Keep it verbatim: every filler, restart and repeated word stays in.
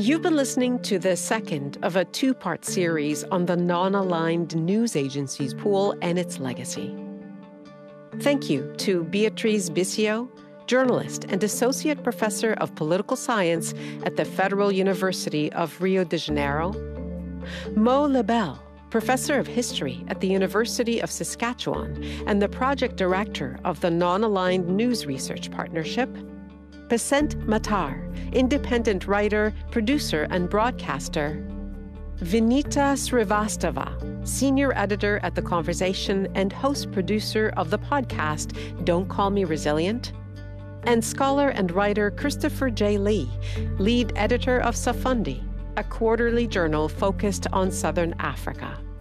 You've been listening to the second of a two-part series on the non-aligned news agencies pool and its legacy. Thank you to Beatriz Bisio, journalist and associate professor of political science at the Federal University of Rio de Janeiro, Mo Lebel, professor of history at the University of Saskatchewan and the project director of the Non-Aligned News Research Partnership, Pesent Matar, independent writer, producer, and broadcaster, Vinita Srivastava, senior editor at The Conversation and host-producer of the podcast Don't Call Me Resilient, and scholar and writer Christopher J. Lee, lead editor of Safundi, a quarterly journal focused on Southern Africa.